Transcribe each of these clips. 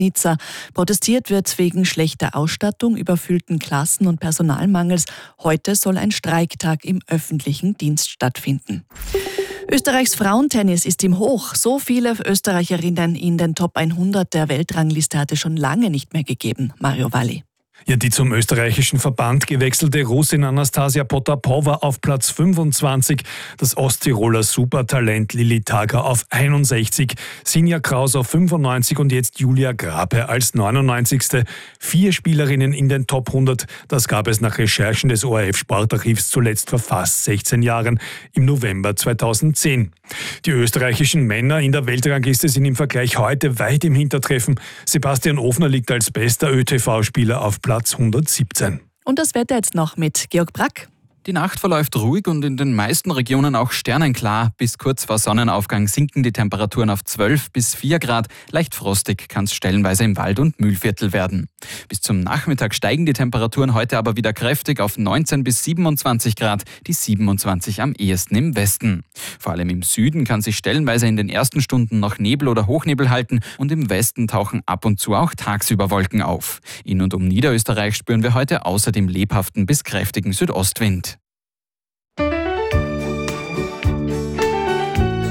Nizza. Protestiert wird wegen schlechter Ausstattung, überfüllten Klassen und Personalmangels. Heute soll ein Streiktag im öffentlichen Dienst stattfinden. Österreichs Frauentennis ist im Hoch. So viele Österreicherinnen in den Top 100 der Weltrangliste hat es schon lange nicht mehr gegeben. Mario Valli. Ja, die zum österreichischen Verband gewechselte Russin Anastasia Potapova auf Platz 25, das Osttiroler Supertalent Lilly Tager auf 61, Sinja Kraus auf 95 und jetzt Julia Grape als 99. 4 Spielerinnen in den Top 100, das gab es nach Recherchen des ORF-Sportarchivs zuletzt vor fast 16 Jahren, im November 2010. Die österreichischen Männer in der Weltrangliste sind im Vergleich heute weit im Hintertreffen. Sebastian Ofner liegt als bester ÖTV-Spieler auf Platz 117. Und das Wetter jetzt noch mit Georg Brack. Die Nacht verläuft ruhig und in den meisten Regionen auch sternenklar. Bis kurz vor Sonnenaufgang sinken die Temperaturen auf 12 bis 4 Grad. Leicht frostig kann es stellenweise im Wald- und Mühlviertel werden. Bis zum Nachmittag steigen die Temperaturen heute aber wieder kräftig auf 19 bis 27 Grad, die 27 am ehesten im Westen. Vor allem im Süden kann sich stellenweise in den ersten Stunden noch Nebel oder Hochnebel halten und im Westen tauchen ab und zu auch tagsüber Wolken auf. In und um Niederösterreich spüren wir heute außerdem lebhaften bis kräftigen Südostwind.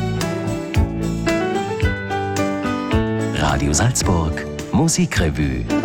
Radio Salzburg Musikrevue.